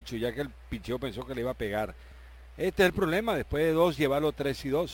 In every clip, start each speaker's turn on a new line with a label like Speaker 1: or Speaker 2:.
Speaker 1: mucho, ya que el picheo pensó que le iba a pegar. Este es el problema, después de 2, llevarlo 3-2.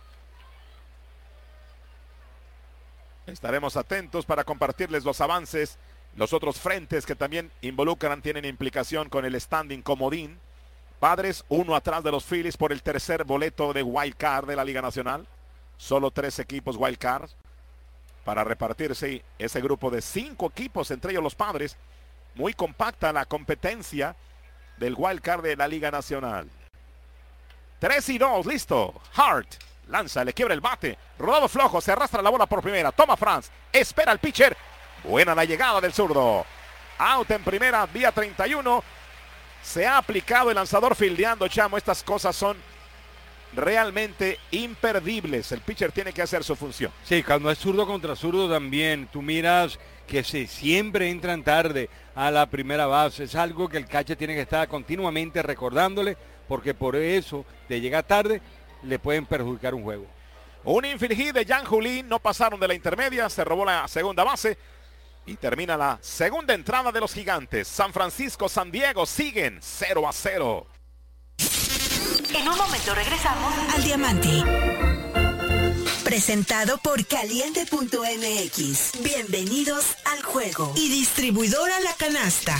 Speaker 2: Estaremos atentos para compartirles los avances, los otros frentes que también tienen implicación con el standing comodín. Padres, 1 atrás de los Phillies por el tercer boleto de Wild Card de la Liga Nacional. Solo 3 equipos Wild Card para repartirse ese grupo de 5 equipos, entre ellos los Padres. Muy compacta la competencia del Wild Card de la Liga Nacional. 3-2, listo. Hart lanza, le quiebra el bate. Rodado flojo, se arrastra la bola por primera. Toma Franz, espera el pitcher. Buena la llegada del zurdo. Out en primera, vía 31. Se ha aplicado el lanzador fildeando, Chamo. Estas cosas son realmente imperdibles. El pitcher tiene que hacer su función.
Speaker 1: Sí, cuando es zurdo contra zurdo también. Tú miras que siempre entran tarde a la primera base. Es algo que el catcher tiene que estar continuamente recordándole, porque por eso, de llegar tarde, le pueden perjudicar un juego.
Speaker 2: Un infield hit de Jan Julín, no pasaron de la intermedia, se robó la segunda base y termina la segunda entrada de los Gigantes. San Francisco, San Diego siguen 0-0.
Speaker 3: En un momento regresamos al Diamante. Presentado por Caliente.mx. Bienvenidos al juego. Y distribuidora La Canasta.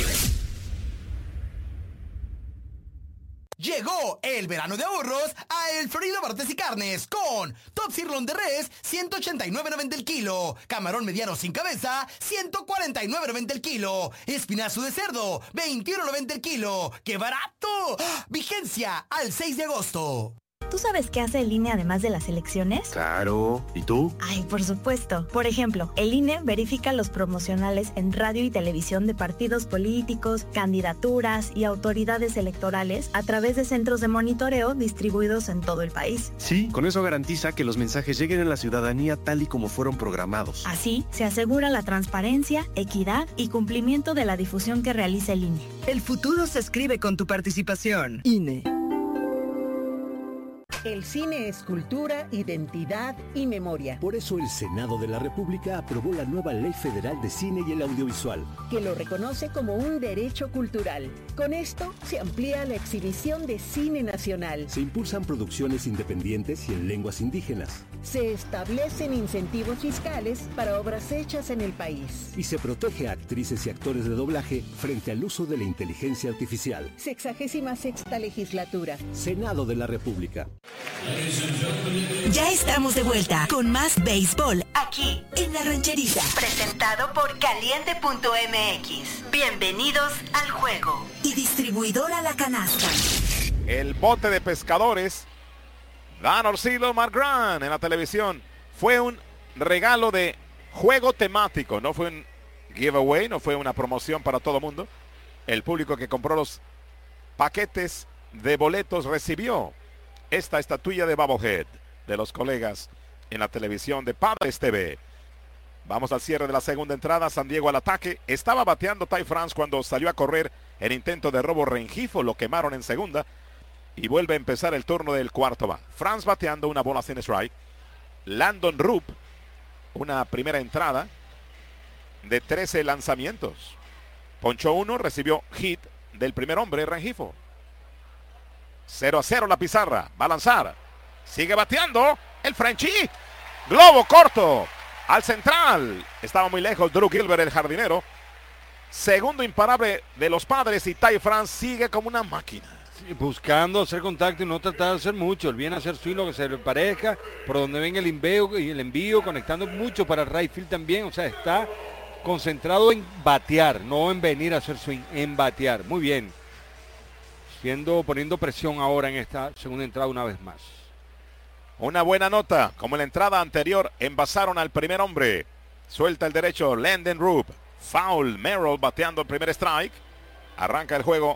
Speaker 4: Llegó el verano de ahorros a El Florido Bartes y Carnes con Top Sirloin de res, 189.90 el kilo. Camarón mediano sin cabeza, 149.90 el kilo. Espinazo de cerdo, 21.90 el kilo. ¡Qué barato! Vigencia al 6 de agosto.
Speaker 5: ¿Tú sabes qué hace el INE además de las elecciones?
Speaker 6: Claro. ¿Y tú?
Speaker 5: Ay, por supuesto. Por ejemplo, el INE verifica los promocionales en radio y televisión de partidos políticos, candidaturas y autoridades electorales a través de centros de monitoreo distribuidos en todo el país.
Speaker 6: Sí, con eso garantiza que los mensajes lleguen a la ciudadanía tal y como fueron programados.
Speaker 5: Así, se asegura la transparencia, equidad y cumplimiento de la difusión que realiza el INE.
Speaker 3: El futuro se escribe con tu participación. INE.
Speaker 7: El cine es cultura, identidad y memoria.
Speaker 8: Por eso el Senado de la República aprobó la nueva Ley Federal de Cine y el Audiovisual,
Speaker 7: que lo reconoce como un derecho cultural. Con esto se amplía la exhibición de cine nacional.
Speaker 8: Se impulsan producciones independientes y en lenguas indígenas.
Speaker 7: Se establecen incentivos fiscales para obras hechas en el país.
Speaker 8: Y se protege a actrices y actores de doblaje frente al uso de la inteligencia artificial.
Speaker 7: 66ª legislatura.
Speaker 8: Senado de la República.
Speaker 3: Ya estamos de vuelta con más béisbol aquí en La Rancherita. Presentado por Caliente.mx. Bienvenidos al juego. Y distribuidora La Canasta.
Speaker 2: El bote de pescadores. Dan Orsillo, Mark Grant en la televisión. Fue un regalo de juego temático. No fue un giveaway, no fue una promoción para todo el mundo. El público que compró los paquetes de boletos recibió esta estatuilla de Bobblehead de los colegas en la televisión de Padres TV. Vamos al cierre de la segunda entrada. San Diego al ataque. Estaba bateando Ty France cuando salió a correr el intento de robo Rengifo. Lo quemaron en segunda. Y vuelve a empezar el turno del cuarto va. France bateando, una bola sin strike. Landon Rupp, una primera entrada de 13 lanzamientos. Ponchó uno, recibió hit del primer hombre, Rengifo. 0-0 la pizarra. Va a lanzar. Sigue bateando el Frenchie. Globo corto al central. Estaba muy lejos Drew Gilbert, el jardinero. Segundo imparable de los Padres y Ty France sigue como una máquina.
Speaker 1: Sí, buscando hacer contacto y no tratar de hacer mucho. El bien hacer swing, lo que se le parezca. Por donde venga el envío, conectando mucho para right field también. O sea, está concentrado en batear, no en venir a hacer swing, en batear. Muy bien. Poniendo presión ahora en esta segunda entrada una vez más.
Speaker 2: Una buena nota, como en la entrada anterior, envasaron al primer hombre. Suelta el derecho, Landon Rupp. Foul, Merrill bateando el primer strike. Arranca el juego.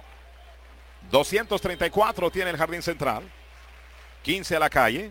Speaker 2: 234 tiene el jardín central. 15 a la calle.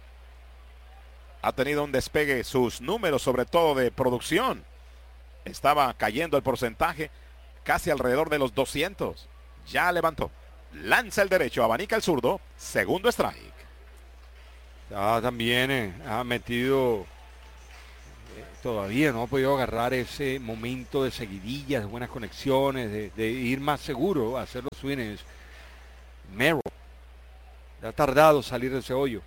Speaker 2: Ha tenido un despegue, sus números sobre todo de producción. Estaba cayendo el porcentaje casi alrededor de los 200. Ya levantó. Lanza el derecho, abanica el zurdo. Segundo strike.
Speaker 1: También ha metido todavía no ha podido agarrar ese momento de seguidillas, de buenas conexiones, de ir más seguro a hacer los swings. Merrill ha tardado salir de ese hoyo.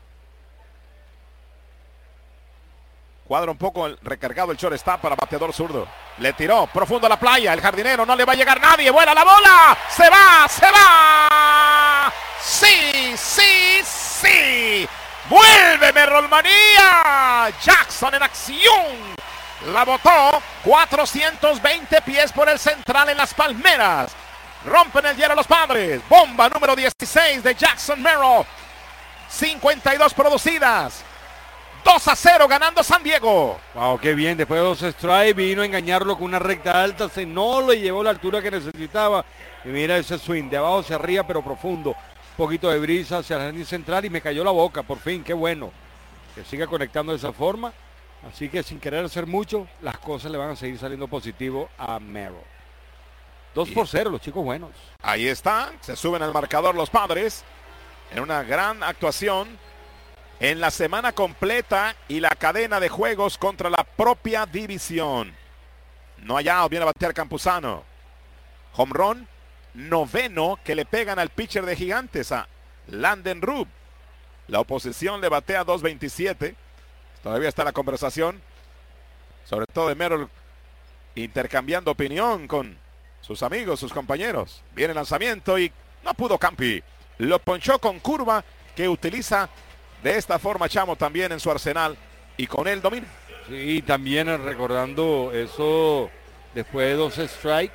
Speaker 2: Cuadra un poco recargado el shortstop para bateador zurdo. Le tiró profundo a la playa. El jardinero no le va a llegar nadie. Vuela la bola. Se va, se va. Sí, sí, sí. Vuelve Merrillmanía. Jackson en acción. La botó 420 pies por el central en las palmeras. Rompen el hielo los Padres. Bomba número 16 de Jackson Merrill. 52 producidas. 2-0 ganando San Diego.
Speaker 1: Wow, qué bien. Después de 2 strikes vino a engañarlo con una recta alta. Se no le llevó la altura que necesitaba. Y mira ese swing. De abajo hacia arriba pero profundo. Un poquito de brisa hacia el jardín central y me cayó la boca. Por fin, qué bueno. Que siga conectando de esa forma. Así que sin querer hacer mucho, las cosas le van a seguir saliendo positivo a Merrill. 2-0, los chicos buenos.
Speaker 2: Ahí está. Se suben al marcador los Padres. En una gran actuación. En la semana completa y la cadena de juegos contra la propia división. No allá, viene a batear Campuzano. Home run, 9º que le pegan al pitcher de Gigantes, a Landen Rub. La oposición le batea 2.27. Todavía está la conversación. Sobre todo de Merrill intercambiando opinión con sus amigos, sus compañeros. Viene el lanzamiento y no pudo Campi. Lo ponchó con curva que utiliza de esta forma Chamo también en su arsenal y con él domina.
Speaker 1: Sí, también recordando eso después de 2 strikes.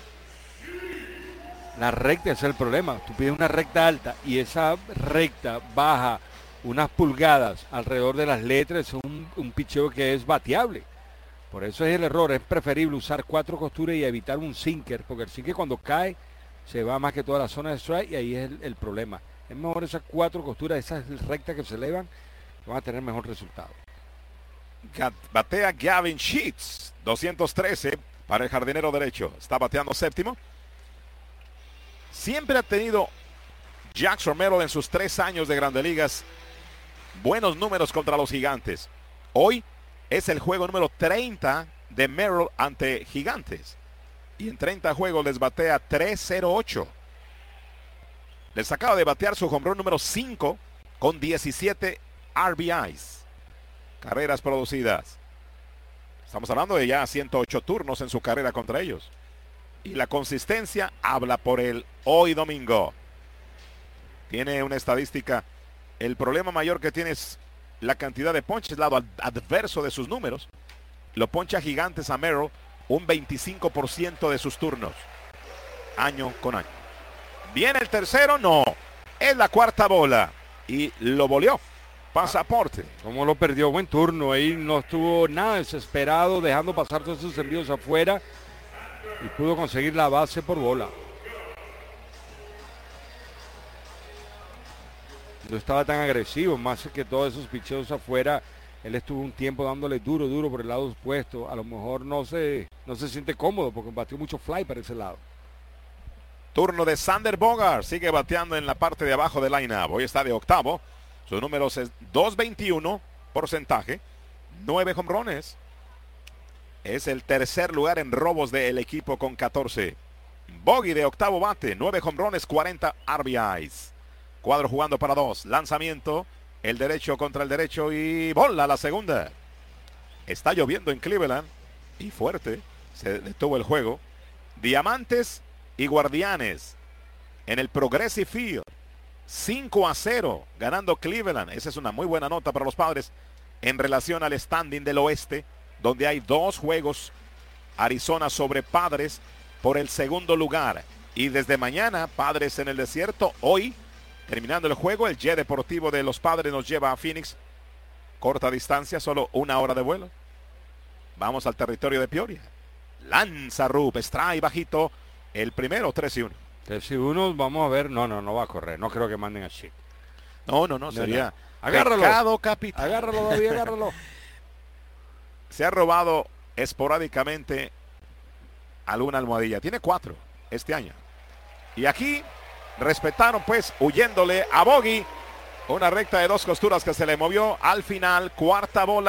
Speaker 1: La recta es el problema. Tú pides una recta alta y esa recta baja unas pulgadas alrededor de las letras. Es un picheo que es bateable. Por eso es el error. Es preferible usar 4 costuras y evitar un sinker, porque el sinker cuando cae se va más que toda la zona de strike y ahí es el problema. Es mejor esas 4 costuras, esas rectas que se elevan, van a tener mejor resultado.
Speaker 2: Batea Gavin Sheets, 213 para el jardinero derecho. Está bateando séptimo. Siempre ha tenido Jackson Merrill en sus 3 años de Grandes Ligas buenos números contra los Gigantes. Hoy es el juego número 30 de Merrill ante Gigantes. Y en 30 juegos les batea 3.08. Les acaba de batear su home run número 5 con 17 RBIs. Carreras producidas. Estamos hablando de ya 108 turnos en su carrera contra ellos. Y la consistencia habla por él hoy domingo. Tiene una estadística. El problema mayor que tiene es la cantidad de ponches, el lado adverso de sus números. Lo poncha Gigantes a Merrill un 25% de sus turnos. Año con año. Viene el tercero, no. Es la cuarta bola. Y lo voleó. Pasaporte.
Speaker 1: Como lo perdió, buen turno. Ahí no estuvo nada desesperado, dejando pasar todos sus envíos afuera. Y pudo conseguir la base por bola. No estaba tan agresivo, más que todos esos picheos afuera. Él estuvo un tiempo dándole duro por el lado opuesto. A lo mejor no se siente cómodo porque batió mucho fly para ese lado.
Speaker 2: Turno de Sander Bogart. Sigue bateando en la parte de abajo del line-up. Hoy está de octavo. Su número es 2.21 porcentaje. 9 jonrones. Es el tercer lugar en robos del equipo con 14. Bogey de octavo bate. 9 jonrones, 40 RBIs. Cuadro jugando para 2. Lanzamiento. El derecho contra el derecho y bola la segunda. Está lloviendo en Cleveland. Y fuerte. Se detuvo el juego. Diamantes y Guardianes en el Progressive Field. 5-0 ganando Cleveland. Esa es una muy buena nota para los Padres en relación al standing del oeste, donde hay 2 juegos. Arizona sobre Padres por el segundo lugar. Y desde mañana, Padres en el desierto. Hoy, terminando el juego, el jet deportivo de los Padres nos lleva a Phoenix. Corta distancia, solo 1 hora de vuelo. Vamos al territorio de Peoria. Lanza Rupp, strike bajito. El primero, 3-1.
Speaker 1: 3-1, vamos a ver. No va a correr. No creo que manden a Shit.
Speaker 2: No, sería
Speaker 1: agárralo.
Speaker 2: Pecado capital.
Speaker 1: Agárralo, David, agárralo.
Speaker 2: Se ha robado esporádicamente alguna almohadilla. Tiene 4 este año. Y aquí respetaron pues huyéndole a Bogey. Una recta de 2 costuras que se le movió al final. Cuarta bola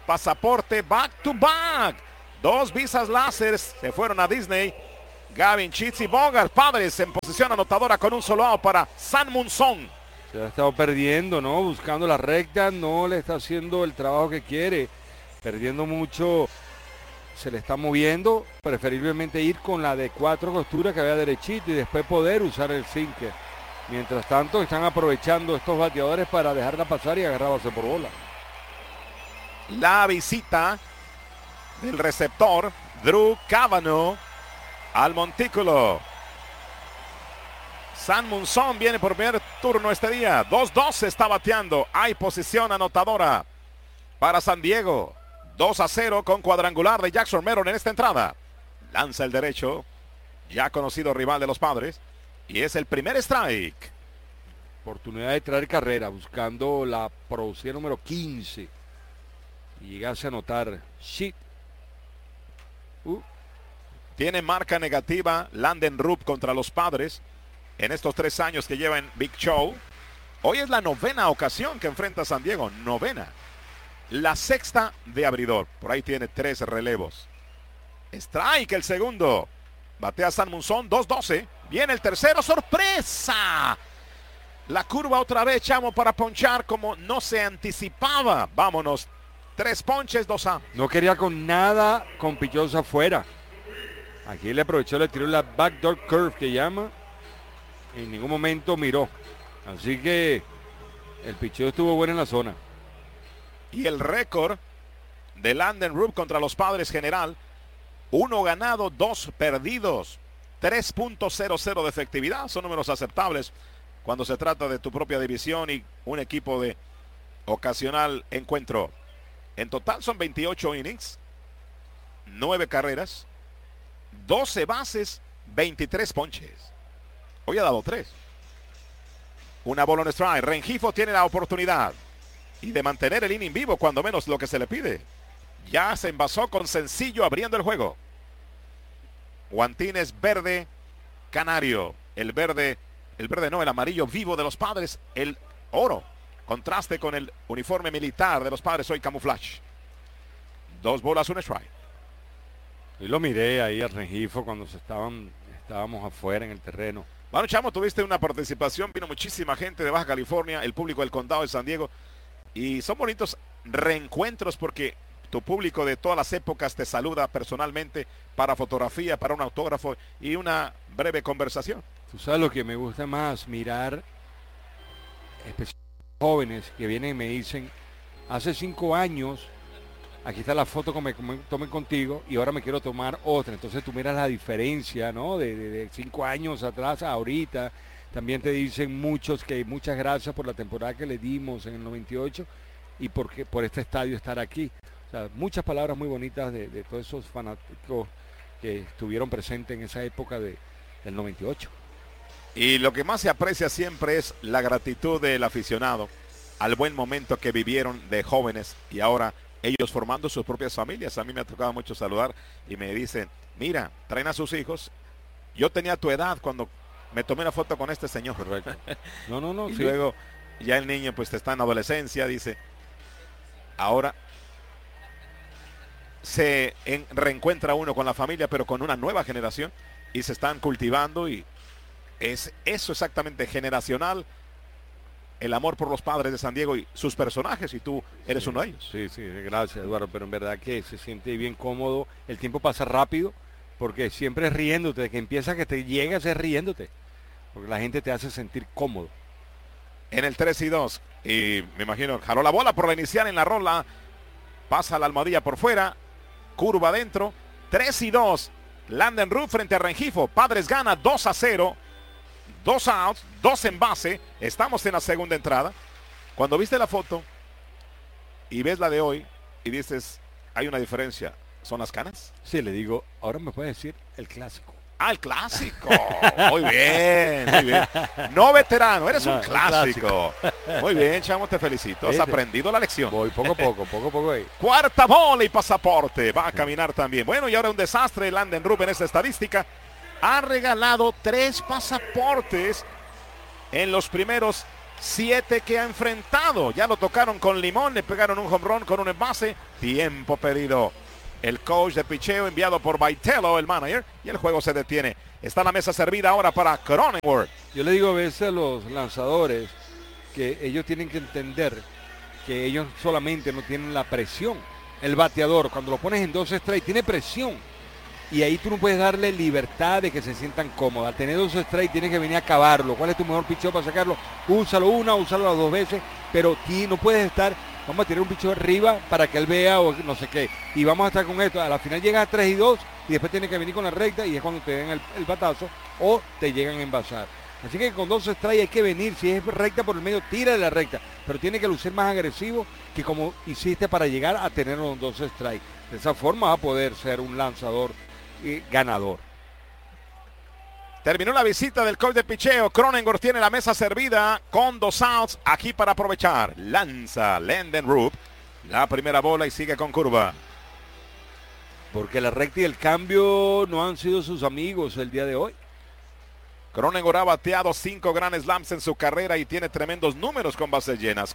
Speaker 2: pasaporte back to back. 2 visas láser se fueron a Disney. Gavin Chitz y Bogart, Padres en posición anotadora con un solo out para San-Moon Son.
Speaker 1: Se ha estado perdiendo, ¿no? Buscando la recta, no le está haciendo el trabajo que quiere. Perdiendo mucho, se le está moviendo. Preferiblemente ir con la de 4 costuras que vaya derechito y después poder usar el sinker. Mientras tanto, están aprovechando estos bateadores para dejarla pasar y agarrar base por bola.
Speaker 2: La visita del receptor Drew Cavanaugh al montículo. San-Moon Son viene por primer turno este día. 2-2 se está bateando. Hay posición anotadora para San Diego. 2-0 con cuadrangular de Jackson Merrill en esta entrada. Lanza el derecho. Ya conocido rival de los Padres. Y es el primer strike.
Speaker 1: Oportunidad de traer carrera. Buscando la producción número 15. Y llegase a anotar. Shit.
Speaker 2: Tiene marca negativa Landon Rupp contra los Padres en estos 3 años que lleva en Big Show. Hoy es la 9ª ocasión que enfrenta a San Diego. 9ª. La 6ª de abridor. Por ahí tiene 3 relevos. Strike el segundo. Batea San-Moon Son. 2-12. Viene el tercero. ¡Sorpresa! La curva otra vez, Chamo, para ponchar como no se anticipaba. Vámonos. 3 ponches, 2 out.
Speaker 1: No quería con nada con pichosa afuera. Aquí le aprovechó, le tiró la backdoor curve que llama. En ningún momento miró. Así que el picheo estuvo bueno en la zona.
Speaker 2: Y el récord de Landon Rupp contra los Padres general. 1 ganado, 2 perdidos. 3.00 de efectividad. Son números aceptables cuando se trata de tu propia división y un equipo de ocasional encuentro. En total son 28 innings. 9 carreras. 12 bases, 23 ponches. Hoy ha dado 3. Una bola en strike. Rengifo tiene la oportunidad y de mantener el inning vivo, cuando menos lo que se le pide. Ya se envasó con sencillo abriendo el juego. Guantines verde canario. El amarillo vivo de los Padres. El oro. Contraste con el uniforme militar de los Padres, hoy camuflaje. 2 bolas, 1 strike.
Speaker 1: Y lo miré ahí al Rengifo cuando estábamos afuera en el terreno.
Speaker 2: Bueno, Chamo, tuviste una participación, vino muchísima gente de Baja California, el público del condado de San Diego. Y son bonitos reencuentros porque tu público de todas las épocas te saluda personalmente para fotografía, para un autógrafo y una breve conversación.
Speaker 1: Tú sabes lo que me gusta más, mirar especialmente jóvenes que vienen y me dicen, hace 5 años, aquí está la foto que me tomé contigo y ahora me quiero tomar otra. Entonces tú miras la diferencia, ¿no? De 5 años atrás a ahorita. También te dicen muchos que muchas gracias por la temporada que le dimos en el 98 y por este estadio estar aquí. O sea, muchas palabras muy bonitas de todos esos fanáticos que estuvieron presentes en esa época del 98.
Speaker 2: Y lo que más se aprecia siempre es la gratitud del aficionado al buen momento que vivieron de jóvenes y ahora ellos formando sus propias familias. A mí me ha tocado mucho saludar y me dicen, mira, traen a sus hijos. Yo tenía tu edad cuando me tomé una foto con este señor.
Speaker 1: Correcto. No.
Speaker 2: Y
Speaker 1: sí.
Speaker 2: luego ya el niño pues está en adolescencia, dice, ahora se reencuentra uno con la familia, pero con una nueva generación y se están cultivando y es eso exactamente generacional. El amor por los Padres de San Diego y sus personajes, y tú eres uno de ellos.
Speaker 1: Sí, gracias, Eduardo, pero en verdad que se siente bien cómodo, el tiempo pasa rápido, porque siempre es riéndote, de que empieza que te llegas es riéndote, porque la gente te hace sentir cómodo.
Speaker 2: En el 3-2, y me imagino, jaló la bola por la inicial en la rola, pasa la almohadilla por fuera, curva adentro, 3-2, Landon Rupp frente a Rengifo, Padres gana 2-0. 2 outs, 2 en base. Estamos en la segunda entrada. Cuando viste la foto y ves la de hoy y dices, hay una diferencia, ¿son las canas?
Speaker 1: Sí, le digo, ahora me puedes decir el clásico.
Speaker 2: Ah, el clásico. Muy bien, muy bien. No veterano, eres un clásico. Muy bien, Chamo, te felicito. Has aprendido la lección.
Speaker 1: Voy poco a poco ahí.
Speaker 2: Cuarta bola y pasaporte. Va a caminar también. Bueno, y ahora un desastre. Landon Rupp en esta estadística. Ha regalado 3 pasaportes en los primeros 7 que ha enfrentado. Ya lo tocaron con limón, le pegaron un home run con un envase. Tiempo perdido. El coach de picheo enviado por Vitello, el manager, y el juego se detiene. Está la mesa servida ahora para Cronenworth.
Speaker 1: Yo le digo a veces a los lanzadores que ellos tienen que entender que ellos solamente no tienen la presión. El bateador, cuando lo pones en 2 strikes, tiene presión. Y ahí tú no puedes darle libertad de que se sientan cómodos. Al tener 2 strikes tienes que venir a acabarlo. ¿Cuál es tu mejor picheo para sacarlo? Úsalo una, úsalo las 2 veces, pero aquí no puedes estar, vamos a tirar un picheo arriba para que él vea o no sé qué. Y vamos a estar con esto. A la final llegas a 3-2 y después tienes que venir con la recta y es cuando te den el batazo o te llegan a envasar. Así que con 2 strikes hay que venir. Si es recta por el medio, tira de la recta. Pero tiene que lucir más agresivo que como hiciste para llegar a tener los 2 strikes. De esa forma va a poder ser un lanzador ganador.
Speaker 2: Terminó la visita del coach de picheo. Cronenworth tiene la mesa servida con 2 outs aquí para aprovechar. Lanza Landen Rupp. La primera bola y sigue con curva.
Speaker 1: Porque la recta y el cambio no han sido sus amigos el día de hoy.
Speaker 2: Cronenworth ha bateado 5 Grand Slams en su carrera y tiene tremendos números con bases llenas.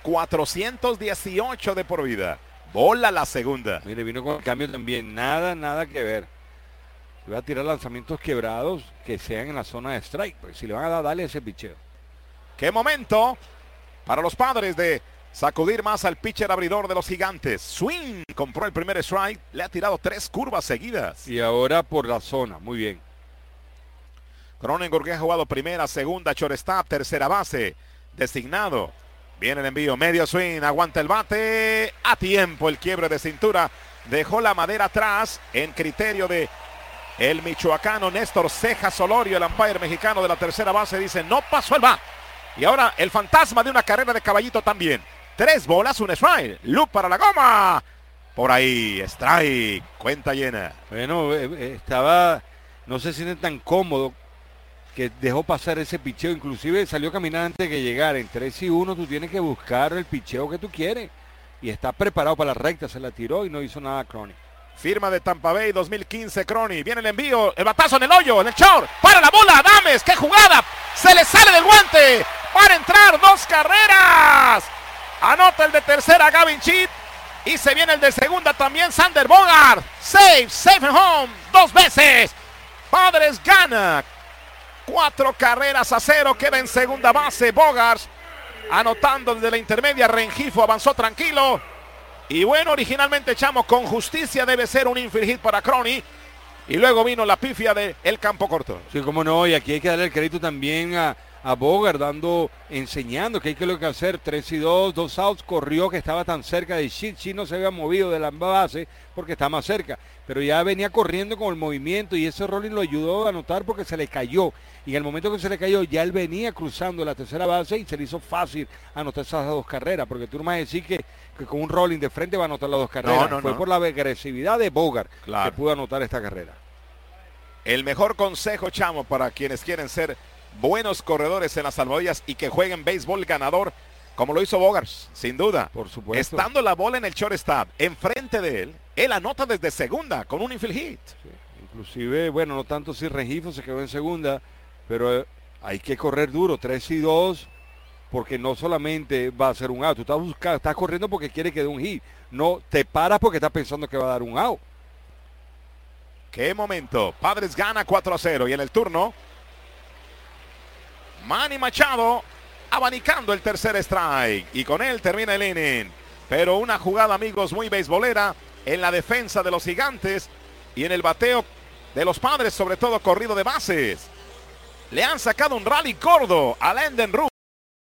Speaker 2: 418 de por vida. Bola la segunda.
Speaker 1: Mire, vino con el cambio también. Nada que ver. Si va a tirar lanzamientos quebrados que sean en la zona de strike. Pues si le van a dar, dale ese picheo.
Speaker 2: Qué momento para los Padres de sacudir más al pitcher abridor de los Gigantes. Swing, compró el primer strike. Le ha tirado 3 curvas seguidas.
Speaker 1: Y ahora por la zona. Muy bien.
Speaker 2: Cronenworth que ha jugado primera, segunda, shortstop, tercera base, designado. Viene el envío, medio swing, aguanta el bate. A tiempo el quiebre de cintura. Dejó la madera atrás en criterio de el michoacano Néstor Cejas Olorio, el umpire mexicano de la tercera base. Dice, no pasó el bat. Y ahora el fantasma de una carrera de caballito también. 3 bolas, un strike. Loop para la goma. Por ahí, strike. Cuenta llena.
Speaker 1: Bueno, estaba, no se siente tan cómodo que dejó pasar ese picheo, inclusive salió a caminar antes de que llegara. En 3-1 tú tienes que buscar el picheo que tú quieres. Y está preparado para la recta, se la tiró y no hizo nada Crony.
Speaker 2: Firma de Tampa Bay 2015, Crony. Viene el envío, el batazo en el hoyo, en el short. Para la bola, Adames, qué jugada. Se le sale del guante. Para entrar, 2 carreras. Anota el de tercera, Gavin Chip. Y se viene el de segunda también, Sander Bogart. Safe and home, 2 veces. Padres gana. 4 carreras a 0, queda en segunda base Bogart, anotando desde la intermedia. Rengifo avanzó tranquilo. Y bueno, originalmente, Chamo, con justicia debe ser un infield hit para Crony. Y luego vino la pifia del campo corto.
Speaker 1: Sí, cómo no, y aquí hay que darle el crédito también a Bogart, enseñando que hay que hacer. 3-2, 2 outs, corrió que estaba tan cerca de Shit. Shit no se había movido de la base porque está más cerca, pero ya venía corriendo con el movimiento y ese rolling lo ayudó a anotar porque se le cayó. Y en el momento que se le cayó, ya él venía cruzando la tercera base y se le hizo fácil anotar esas 2 carreras, porque tú no me vas a decir que con un rolling de frente va a anotar las 2 carreras. Fue por la agresividad de Bogart que pudo anotar esta carrera.
Speaker 2: El mejor consejo, Chamo, para quienes quieren ser buenos corredores en las salvavidas y que jueguen béisbol ganador, como lo hizo Bogart, sin duda.
Speaker 1: Por supuesto.
Speaker 2: Estando la bola en el shortstop, enfrente de él anota desde segunda con un infield hit.
Speaker 1: Sí. Inclusive, bueno, no tanto si Rengifo se quedó en segunda, pero hay que correr duro, 3-2, porque no solamente va a ser un out. Tú estás corriendo porque quieres que dé un hit. No te paras porque estás pensando que va a dar un out.
Speaker 2: Qué momento. Padres gana 4-0 y en el turno Manny Machado abanicando el tercer strike y con él termina el inning. Pero una jugada, amigos, muy beisbolera en la defensa de los Gigantes y en el bateo de los Padres, sobre todo corrido de bases. Le han sacado un rally gordo a Landen Rupp.